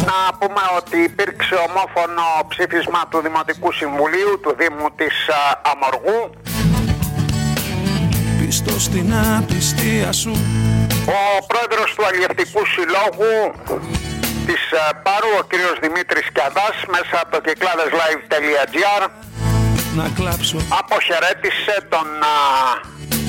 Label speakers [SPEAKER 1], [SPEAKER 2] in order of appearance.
[SPEAKER 1] Να πούμε ότι υπήρξε ομόφωνο ψήφισμα του Δημοτικού Συμβουλίου του Δήμου της Αμοργού.
[SPEAKER 2] Πιστό στην απιστία σου.
[SPEAKER 1] Ο πρόεδρος του Αλλιευτικού Συλλόγου της Πάρου, ο κύριος Δημήτρης Κιαδάς, μέσα από το κυκλάδεσlive.gr
[SPEAKER 2] να κλάψω.
[SPEAKER 1] αποχαιρέτησε τον